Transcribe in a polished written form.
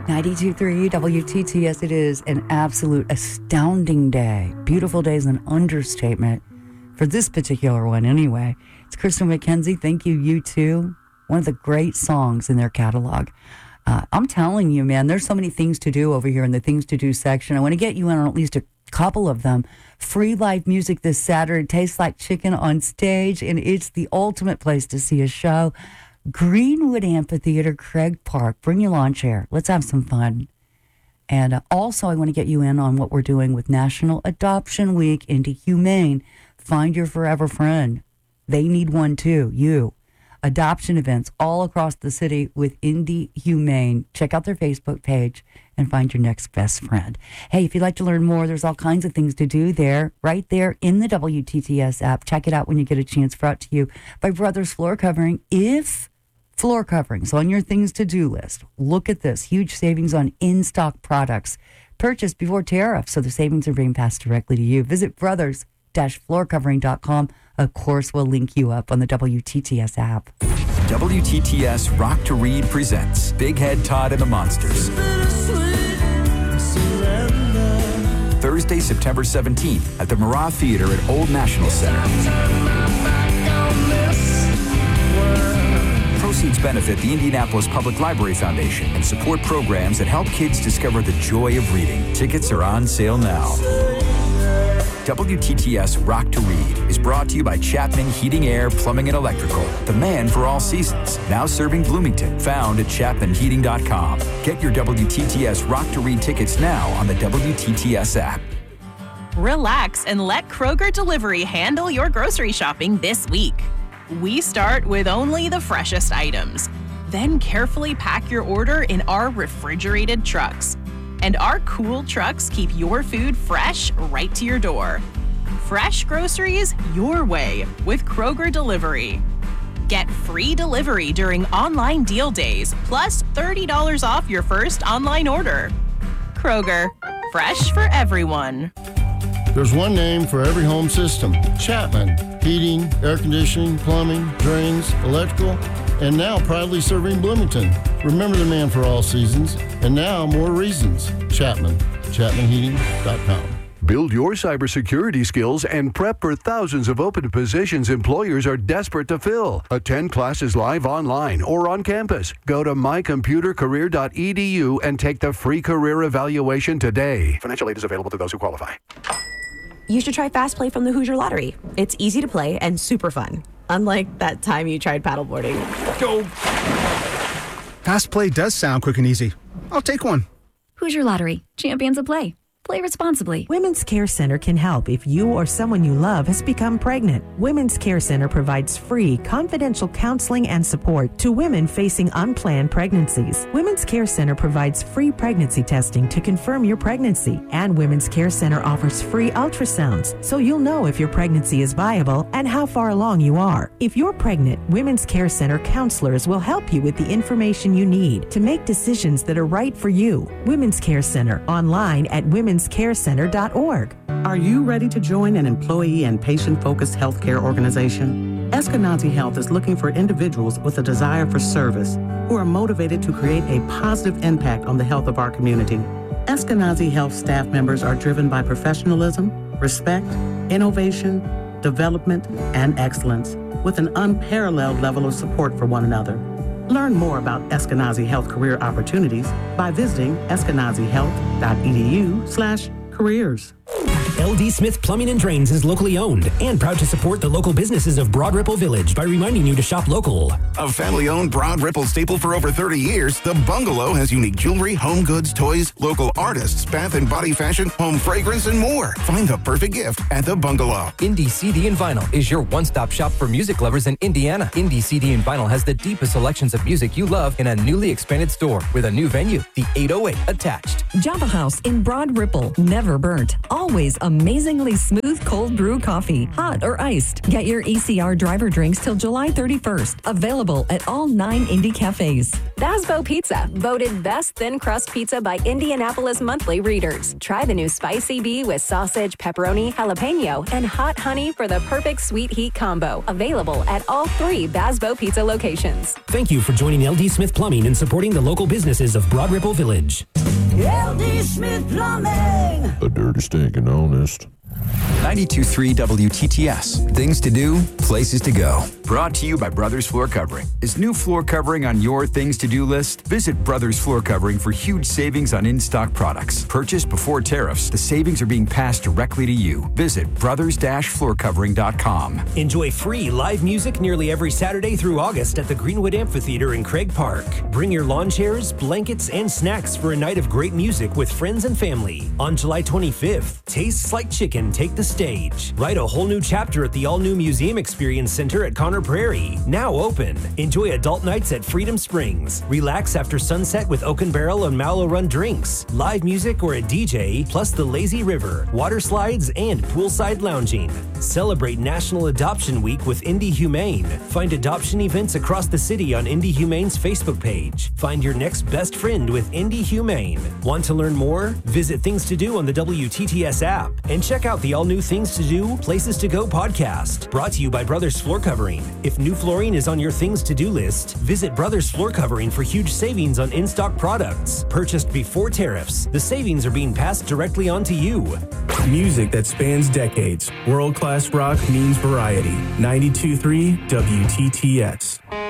92.3 WTTS. It is an absolute astounding day. Beautiful day is an understatement for this particular one anyway. It's Crystal McKenzie. Thank you, U2. One of the great songs in their catalog. I'm telling you, man, there's so many things to do over here in the things to do section. I want to get you in on at least a couple of them. Free live music this Saturday. Tastes Like Chicken on stage, and it's the ultimate place to see a show. Greenwood Amphitheater, Craig Park. Bring your lawn chair. Let's have some fun. And also, I want to get you in on what we're doing with National Adoption Week. Indy Humane. Find your forever friend. They need one too. You. Adoption events all across the city with Indy Humane. Check out their Facebook page and find your next best friend. Hey, if you'd like to learn more, there's all kinds of things to do there, right there in the WTTS app. Check it out when you get a chance. Brought to you by Brothers Floor Covering. If floor coverings on your things to do list, look at this. Huge savings on in-stock products purchased before tariffs, so the savings are being passed directly to you. Visit brothers-floorcovering.com. Of course, we'll link you up on the WTTS app. WTTS Rock to Read presents Big Head Todd and the Monsters. Thursday, September 17th at the Marat Theater at Old National Center. Proceeds benefit the Indianapolis Public Library Foundation and support programs that help kids discover the joy of reading. Tickets are on sale now. WTTS Rock to Read is brought to you by Chapman Heating, Air, Plumbing, and Electrical, the man for all seasons. Now serving Bloomington, found at chapmanheating.com. Get your WTTS Rock to Read tickets now on the WTTS app. Relax and let Kroger Delivery handle your grocery shopping this week. We start with only the freshest items, then carefully pack your order in our refrigerated trucks. And our cool trucks keep your food fresh right to your door. Fresh groceries your way with Kroger Delivery. Get free delivery during online deal days, plus $30 off your first online order. Kroger, fresh for everyone. There's one name for every home system: Chapman. Heating, air conditioning, plumbing, drains, electrical, and now proudly serving Bloomington. Remember the man for all seasons, and now more reasons. Chapman. ChapmanHeating.com. Build your cybersecurity skills and prep for thousands of open positions employers are desperate to fill. Attend classes live online or on campus. Go to mycomputercareer.edu and take the free career evaluation today. Financial aid is available to those who qualify. You should try Fast Play from the Hoosier Lottery. It's easy to play and super fun. Unlike that time you tried paddleboarding. Go! Fast Play does sound quick and easy. I'll take one. Hoosier Lottery. Champions of play. Play responsibly. Women's Care Center can help if you or someone you love has become pregnant. Women's Care Center provides free, confidential counseling and support to women facing unplanned pregnancies. Women's Care Center provides free pregnancy testing to confirm your pregnancy. And Women's Care Center offers free ultrasounds, so you'll know if your pregnancy is viable and how far along you are. If you're pregnant, Women's Care Center counselors will help you with the information you need to make decisions that are right for you. Women's Care Center, online at womenscarecenter.org. Are you ready to join an employee and patient-focused healthcare organization? Eskenazi Health is looking for individuals with a desire for service who are motivated to create a positive impact on the health of our community. Eskenazi Health staff members are driven by professionalism, respect, innovation, development, and excellence, with an unparalleled level of support for one another. Learn more about Eskenazi Health career opportunities by visiting eskenazihealth.edu/careers. LD Smith Plumbing and Drains is locally owned and proud to support the local businesses of Broad Ripple Village by reminding you to shop local. A family-owned Broad Ripple staple for over 30 years, The Bungalow has unique jewelry, home goods, toys, local artists, bath and body fashion, home fragrance, and more. Find the perfect gift at The Bungalow. Indie CD and Vinyl is your one-stop shop for music lovers in Indiana. Indie CD and Vinyl has the deepest selections of music you love in a newly expanded store with a new venue, the 808 attached. Java House in Broad Ripple. Never burnt, always Coffee's amazingly smooth cold brew coffee, hot or iced. Get your ECR driver drinks till July 31st. Available at all 9 Indy cafes. Basbo Pizza, voted best thin crust pizza by Indianapolis Monthly readers. Try the new Spicy Bee with sausage, pepperoni, jalapeno, and hot honey for the perfect sweet heat combo. Available at all 3 Basbo Pizza locations. Thank you for joining LD Smith Plumbing and supporting the local businesses of Broad Ripple Village. LD Smith Plumbing. A dirty, stinking honest. 92.3 WTTS. Things to do, places to go. Brought to you by Brothers Floor Covering. Is new floor covering on your things to do list? Visit Brothers Floor Covering for huge savings on in-stock products. Purchased before tariffs, the savings are being passed directly to you. Visit brothers-floorcovering.com. Enjoy free live music nearly every Saturday through August at the Greenwood Amphitheater in Craig Park. Bring your lawn chairs, blankets, and snacks for a night of great music with friends and family. On July 25th, Tastes Like Chicken take the stage. Write a whole new chapter at the all-new Museum Experience Center at Conner Prairie. Now open. Enjoy adult nights at Freedom Springs. Relax after sunset with Oak and Barrel and Mallow Run drinks. Live music or a DJ, plus the lazy river, water slides, and poolside lounging. Celebrate National Adoption Week with Indy Humane. Find adoption events across the city on Indy Humane's Facebook page. Find your next best friend with Indy Humane. Want to learn more? Visit Things to Do on the WTTS app and check out the all-new Things to Do, Places to Go podcast. Brought to you by Brothers Floor Covering. If new flooring is on your things to do list, visit Brothers Floor Covering for huge savings on in-stock products. Purchased before tariffs, the savings are being passed directly on to you. Music that spans decades. World-class rock means variety. 92.3 WTTS.